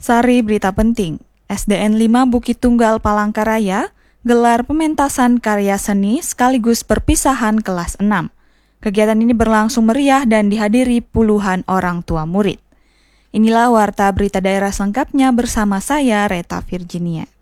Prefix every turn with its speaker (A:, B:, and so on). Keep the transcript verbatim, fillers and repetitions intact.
A: Sari berita penting, S D N lima Bukit Tunggal Palangkaraya gelar pementasan karya seni sekaligus perpisahan kelas enam. Kegiatan ini berlangsung meriah dan dihadiri puluhan orang tua murid. Inilah warta berita daerah selengkapnya bersama saya, Reta Virginia.